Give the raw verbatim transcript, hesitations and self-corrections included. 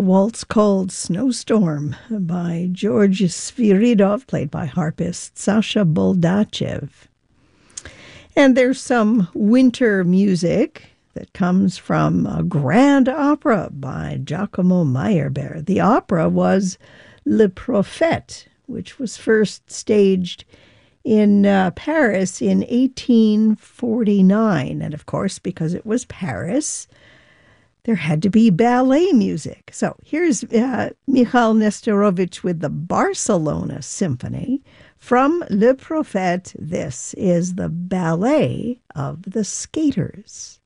waltz called Snowstorm by George Sviridov, played by harpist Sasha Boldachev. And there's some winter music that comes from a grand opera by Giacomo Meyerbeer. The opera was Le Prophète, which was first staged in uh, Paris in eighteen forty-nine. And of course, because it was Paris, there had to be ballet music. So here's uh, Michal Nesterovich with the Barcelona Symphony. From Le Prophète, this is the Ballet of the Skaters.